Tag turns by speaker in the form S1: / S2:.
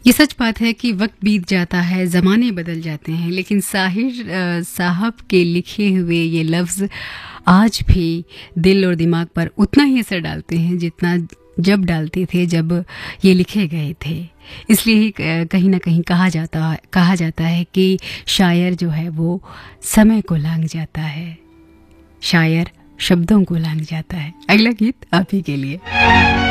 S1: ये सच बात है कि वक्त बीत जाता है, ज़माने बदल जाते हैं, लेकिन साहिर साहब के लिखे हुए ये लफ्ज़ आज भी दिल और दिमाग पर उतना ही असर डालते हैं जितना जब डालते थे जब ये लिखे गए थे। इसलिए ही कहीं ना कहीं कहा जाता है कि शायर जो है वो समय को लांघ जाता है, शायर शब्दों को लांघ जाता है। अगला गीत आप ही के लिए।